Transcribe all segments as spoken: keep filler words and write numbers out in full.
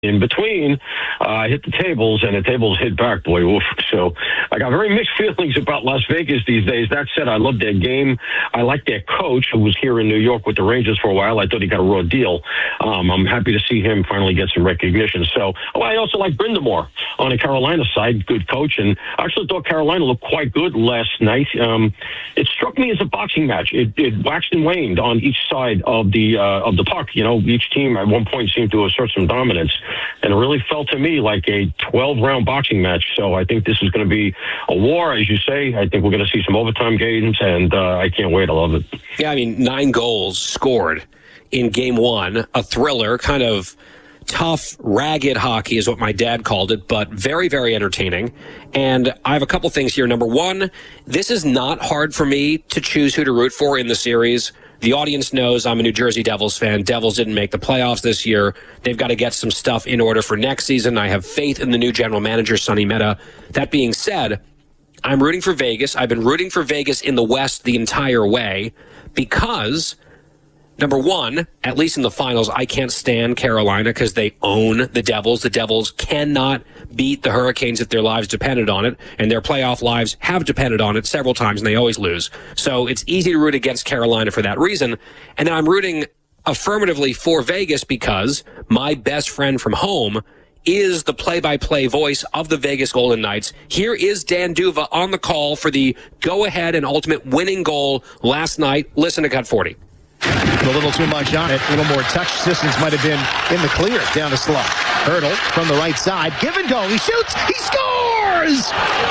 In between, uh, I hit the tables, and the tables hit back, boy. Oof. So I got very mixed feelings about Las Vegas these days. That said, I love their game. I like their coach, who was here in New York with the Rangers for a while. I thought he got a raw deal. Um, I'm happy to see him finally get some recognition. So oh, I also like Brindamore on the Carolina side, good coach, and I actually thought Carolina looked quite good last night. Um, it struck me as a boxing match. It, it waxed and waned on each side of the uh, of the puck. You know, each team at one point seemed to assert some dominance. And it really felt to me like a twelve-round boxing match. So I think this is going to be a war, as you say. I think we're going to see some overtime games, and uh, I can't wait. I love it. Yeah, I mean, nine goals scored in game one. A thriller, kind of tough, ragged hockey is what my dad called it, but very, very entertaining. And I have a couple things here. Number one, this is not hard for me to choose who to root for in the series. The audience knows I'm a New Jersey Devils fan. Devils didn't make the playoffs this year. They've got to get some stuff in order for next season. I have faith in the new general manager, Sonny Mehta. That being said, I'm rooting for Vegas. I've been rooting for Vegas in the West the entire way because, number one, at least in the finals, I can't stand Carolina because they own the Devils. The Devils cannot beat the Hurricanes if their lives depended on it, and their playoff lives have depended on it several times, and they always lose. So it's easy to root against Carolina for that reason. And then I'm rooting affirmatively for Vegas because my best friend from home is the play-by-play voice of the Vegas Golden Knights. Here is Dan D'Uva on the call for the go-ahead and ultimate winning goal last night. Listen to Cut forty. A little too much on it. A little more touch distance might have been in the clear. Down to Slot. Hurdle from the right side. Give and go. He shoots. He scores!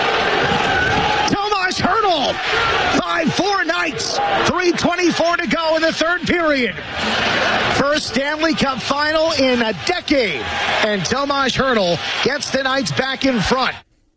Tomas Hurdle. five four Knights. three twenty-four to go in the third period. First Stanley Cup final in a decade. And Tomas Hurdle gets the Knights back in front.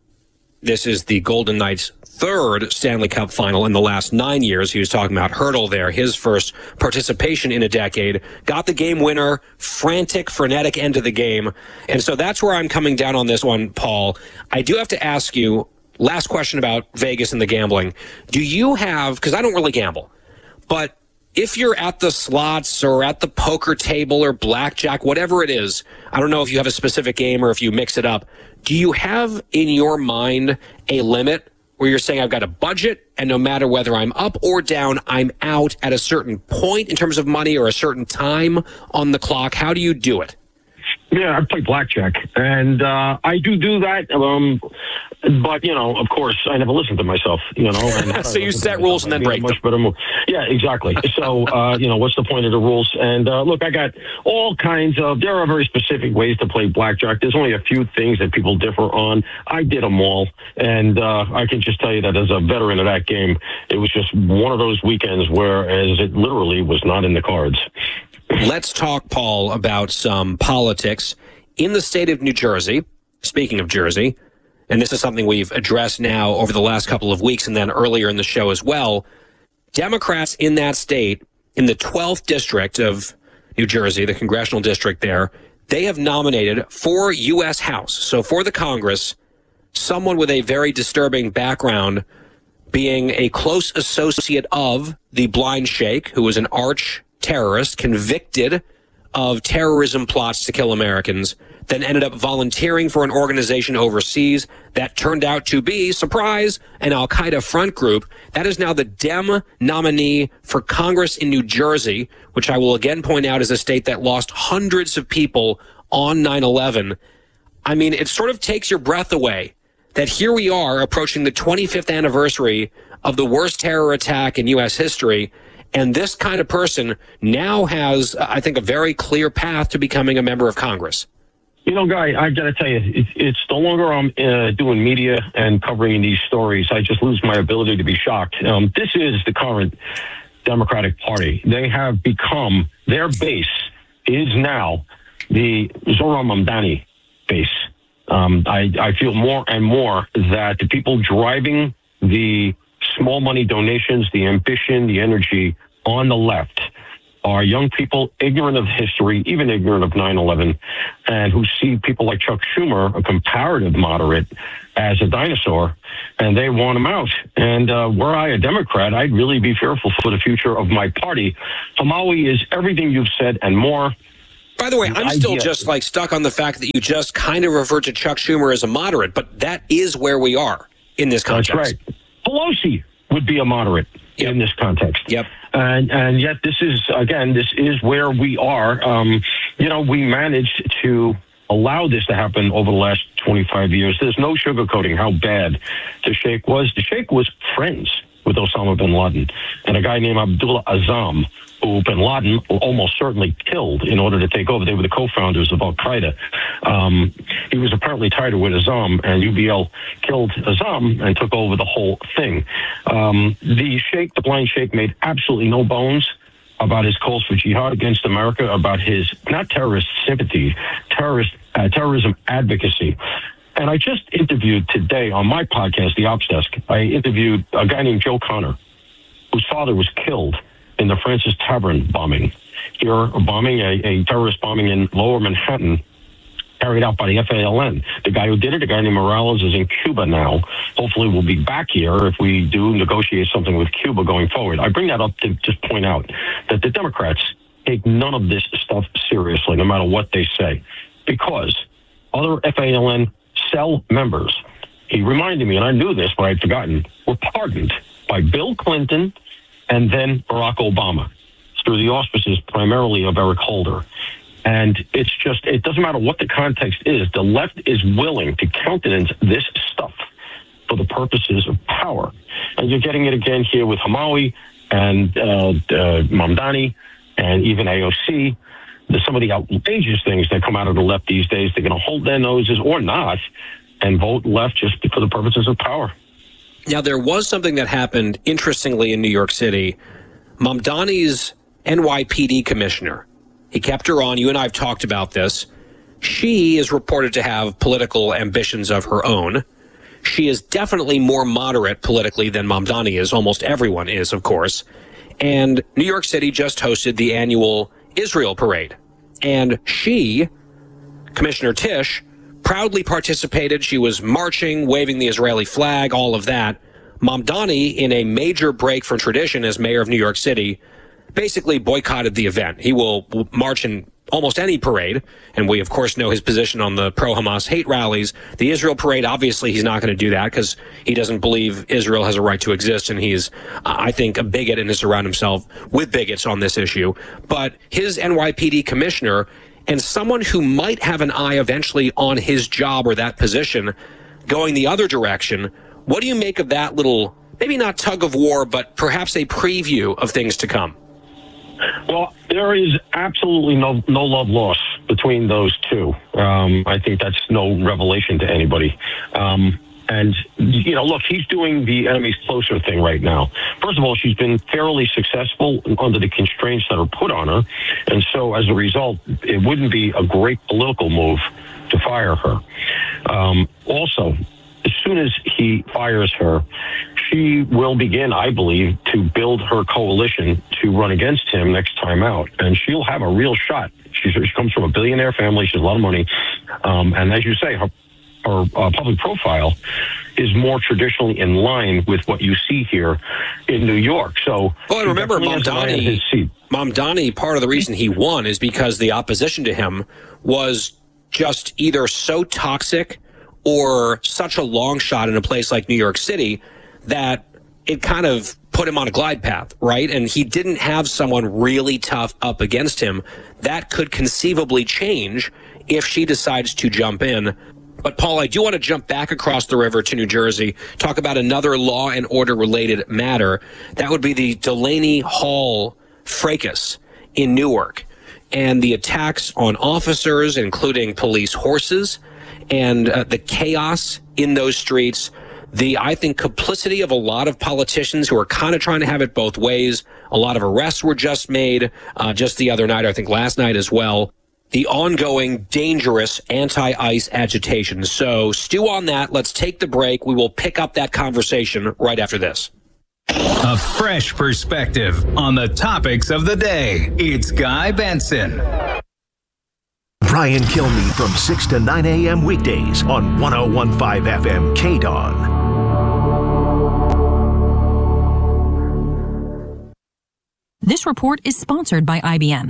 This is the Golden Knights' third Stanley Cup final in the last nine years. He was talking about Hurdle there, his first participation in a decade. Got the game winner, frantic, frenetic end of the game. And so that's where I'm coming down on this one, Paul. I do have to ask you, last question about Vegas and the gambling. Do you have, because I don't really gamble, but if you're at the slots or at the poker table or blackjack, whatever it is, I don't know if you have a specific game or if you mix it up, do you have in your mind a limit where you're saying I've got a budget and no matter whether I'm up or down, I'm out at a certain point in terms of money or a certain time on the clock? How do you do it? Yeah, I play blackjack, and uh, I do do that. Um, but, you know, of course, I never listen to myself, you know. And so you set rules and then break them. Better move. Yeah, exactly. So, uh, you know, what's the point of the rules? And, uh, look, I got all kinds of, there are very specific ways to play blackjack. There's only a few things that people differ on. I did them all, and uh, I can just tell you that as a veteran of that game, it was just one of those weekends where, as it literally was not in the cards. Let's talk, Paul, about some politics in the state of New Jersey. Speaking of Jersey, and this is something we've addressed now over the last couple of weeks and then earlier in the show as well, Democrats in that state, in the twelfth district of New Jersey, the congressional district there, they have nominated for U S House, so for the Congress, someone with a very disturbing background, being a close associate of the blind sheikh, who was an arch terrorist convicted of terrorism plots to kill Americans, then ended up volunteering for an organization overseas that turned out to be, surprise, an Al-Qaeda front group. That is now the Dem nominee for Congress in New Jersey, which I will again point out is a state that lost hundreds of people on nine eleven. I mean, it sort of takes your breath away that here we are approaching the twenty-fifth anniversary of the worst terror attack in U S history. And this kind of person now has, I think, a very clear path to becoming a member of Congress. You know, Guy, I got to tell you, it, it's the longer I'm uh, doing media and covering these stories, I just lose my ability to be shocked. Um, this is the current Democratic Party. They have become, their base is now the Zohran Mamdani base. Um, I, I feel more and more that the people driving the small money donations, the ambition, the energy on the left are young people ignorant of history, even ignorant of nine eleven, and who see people like Chuck Schumer, a comparative moderate, as a dinosaur, and they want him out. And uh, were I a Democrat, I'd really be fearful for the future of my party. Hamawi is everything you've said and more. By the way, the I'm still idea, just like stuck on the fact that you just kind of referred to Chuck Schumer as a moderate, but that is where we are in this context. That's right. Pelosi would be a moderate yep. in this context. Yep. And and yet this is, again, this is where we are. Um, you know, we managed to allow this to happen over the last twenty-five years. There's no sugarcoating how bad the Sheikh was. The Sheikh was friends with Osama bin Laden and a guy named Abdullah Azzam, who bin Laden almost certainly killed in order to take over. They were the co-founders of Al-Qaeda. Um, he was apparently tighter with Azzam, and U B L killed Azzam and took over the whole thing. Um, the Sheikh, the blind Sheikh, made absolutely no bones about his calls for jihad against America, about his, not terrorist sympathy, terrorist uh, terrorism advocacy. And I just interviewed today on my podcast, The Ops Desk, I interviewed a guy named Joe Connor, whose father was killed in the Francis Tavern bombing. Here, a bombing, a, a terrorist bombing in Lower Manhattan, carried out by the F A L N. The guy who did it, a guy named Morales, is in Cuba now. Hopefully we'll be back here if we do negotiate something with Cuba going forward. I bring that up to just point out that the Democrats take none of this stuff seriously, no matter what they say, because other F A L N cell members, he reminded me, and I knew this, but I'd forgotten, were pardoned by Bill Clinton and then Barack Obama through the auspices primarily of Eric Holder. And it's just, it doesn't matter what the context is, the left is willing to countenance this stuff for the purposes of power. And you're getting it again here with Hamawi and uh, uh, Mamdani and even A O C. There's some of the outrageous things that come out of the left these days. They're going to hold their noses or not and vote left just for the purposes of power. Now, there was something that happened, interestingly, in New York City. Mamdani's N Y P D commissioner, he kept her on. You and I have talked about this. She is reported to have political ambitions of her own. She is definitely more moderate politically than Mamdani is. Almost everyone is, of course. And New York City just hosted the annual Israel parade. And she, Commissioner Tish, proudly participated. She was marching, waving the Israeli flag, all of that. Mamdani, in a major break from tradition as mayor of New York City, basically boycotted the event. He will march in almost any parade, and we, of course, know his position on the pro-Hamas hate rallies. The Israel parade, obviously, he's not going to do that because he doesn't believe Israel has a right to exist, and he's, I think, a bigot and has surrounded himself with bigots on this issue. But his N Y P D commissioner and someone who might have an eye eventually on his job or that position going the other direction, what do you make of that little, maybe not tug of war, but perhaps a preview of things to come? Well, there is absolutely no no love lost between those two. Um, I think that's no revelation to anybody. Um, and, you know, look, he's doing the enemy's closer thing right now. First of all, she's been fairly successful under the constraints that are put on her. And so as a result, it wouldn't be a great political move to fire her. Um, also, as soon as he fires her, she will begin, I believe, to build her coalition to run against him next time out. And she'll have a real shot. She's, she comes from a billionaire family. She has a lot of money. Um, and as you say, her, her uh, public profile is more traditionally in line with what you see here in New York. So, well, and remember, Mamdani, Mamdani, part of the reason he won is because the opposition to him was just either so toxic or such a long shot in a place like New York City that it kind of put him on a glide path, right? And he didn't have someone really tough up against him. That could conceivably change if she decides to jump in. But, Paul, I do want to jump back across the river to New Jersey, talk about another law and order related matter. That would be the Delaney Hall fracas in Newark and the attacks on officers, including police horses, and uh, the chaos in those streets, the, I think, complicity of a lot of politicians who are kind of trying to have it both ways. A lot of arrests were just made uh, just the other night, I think last night as well. The ongoing dangerous anti-ICE agitation. So stew on that. Let's take the break. We will pick up that conversation right after this. A fresh perspective on the topics of the day. It's Guy Benson. Brian Kilmeade from six to nine a.m. weekdays on one oh one point five F M K D O N. This report is sponsored by I B M.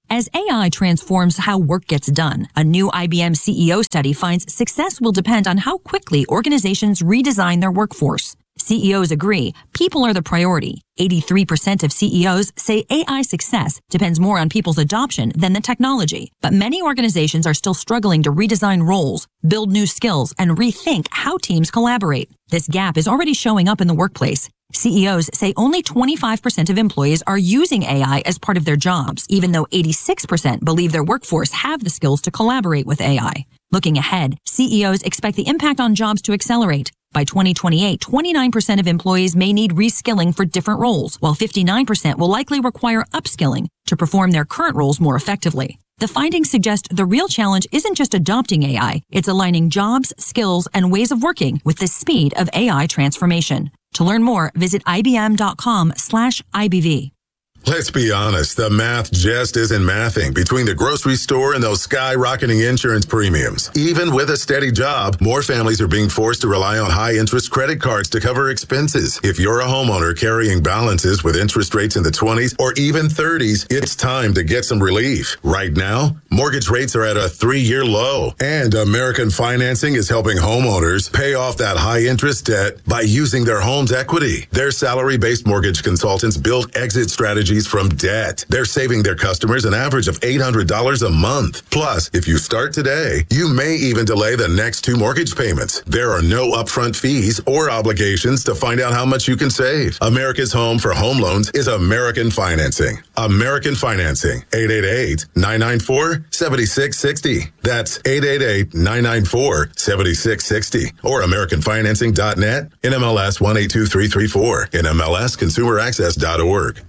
As A I transforms how work gets done, a new I B M C E O study finds success will depend on how quickly organizations redesign their workforce. C E Os agree people are the priority. eighty-three percent of C E Os say A I success depends more on people's adoption than the technology. But many organizations are still struggling to redesign roles, build new skills, and rethink how teams collaborate. This gap is already showing up in the workplace. C E Os say only twenty-five percent of employees are using A I as part of their jobs, even though eighty-six percent believe their workforce have the skills to collaborate with A I. Looking ahead, C E Os expect the impact on jobs to accelerate. By twenty twenty-eight, twenty-nine percent of employees may need reskilling for different roles, while fifty-nine percent will likely require upskilling to perform their current roles more effectively. The findings suggest the real challenge isn't just adopting A I, it's aligning jobs, skills, and ways of working with the speed of A I transformation. To learn more, visit ibm.com slash IBV. Let's be honest, the math just isn't mathing between the grocery store and those skyrocketing insurance premiums. Even with a steady job, more families are being forced to rely on high-interest credit cards to cover expenses. If you're a homeowner carrying balances with interest rates in the twenties or even thirties, it's time to get some relief. Right now, mortgage rates are at a three-year low, and American Financing is helping homeowners pay off that high-interest debt by using their home's equity. Their salary-based mortgage consultants build exit strategies from debt. They're saving their customers an average of eight hundred dollars a month. Plus, if you start today, you may even delay the next two mortgage payments. There are no upfront fees or obligations to find out how much you can save. America's home for home loans is American Financing. American Financing. eight eight eight, nine nine four, seven six six zero. That's eight eight eight, nine nine four, seven six six zero. Or American Financing dot net. N M L S one eight two three three four. N M L S consumer access dot org.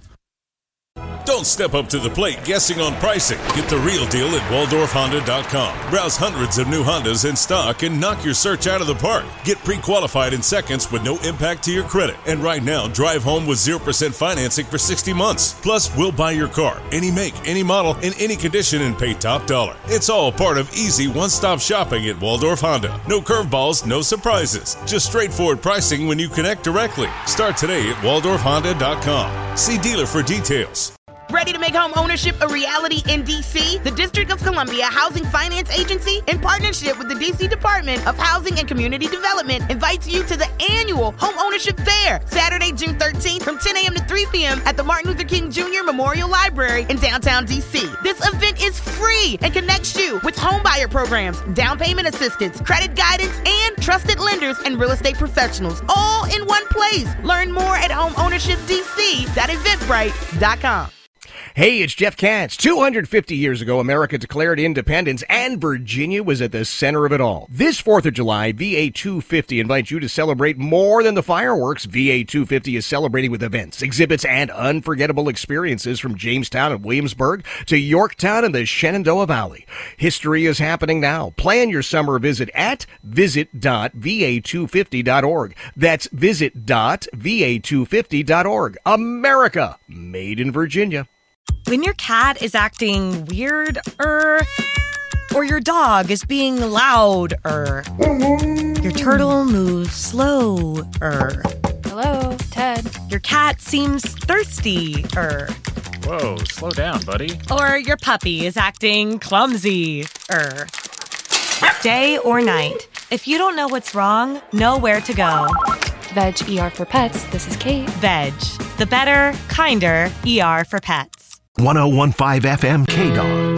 Don't step up to the plate guessing on pricing. Get the real deal at Waldorf Honda dot com. Browse hundreds of new Hondas in stock and knock your search out of the park. Get pre-qualified in seconds with no impact to your credit. And right now, drive home with zero percent financing for sixty months. Plus, we'll buy your car, any make, any model, in any condition, and pay top dollar. It's all part of easy one-stop shopping at Waldorf Honda. No curveballs, no surprises. Just straightforward pricing when you connect directly. Start today at Waldorf Honda dot com. See dealer for details. Ready to make home ownership a reality in D C? The District of Columbia Housing Finance Agency, in partnership with the D C Department of Housing and Community Development, invites you to the annual Home Ownership Fair, Saturday, June thirteenth from ten a.m. to three p.m. at the Martin Luther King Junior Memorial Library in downtown D C. This event is free and connects you with homebuyer programs, down payment assistance, credit guidance, and trusted lenders and real estate professionals, all in one place. Learn more at home ownership d c dot eventbrite dot com. Hey, it's Jeff Katz. two hundred fifty years ago, America declared independence, and Virginia was at the center of it all. This fourth of July, V A two fifty invites you to celebrate more than the fireworks. V A two fifty is celebrating with events, exhibits, and unforgettable experiences from Jamestown and Williamsburg to Yorktown and the Shenandoah Valley. History is happening now. Plan your summer visit at visit dot v a two fifty dot org. That's visit dot v a two fifty dot org. America, made in Virginia. When your cat is acting weird, er, or your dog is being loud, er, your turtle moves slow, er. Hello, Ted. Your cat seems thirsty, er. Whoa, slow down, buddy. Or your puppy is acting clumsy, er. Day or night, if you don't know what's wrong, know where to go. Veg E R for Pets. This is Kate. Veg, the better, kinder E R for pets. one oh one point five F M K-Dog.